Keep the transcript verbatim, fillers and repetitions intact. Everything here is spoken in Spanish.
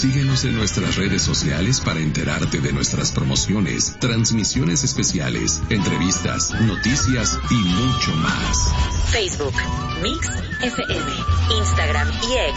Síguenos en nuestras redes sociales para enterarte de nuestras promociones, transmisiones especiales, entrevistas, noticias y mucho más. Facebook, Mix F M, Instagram y X,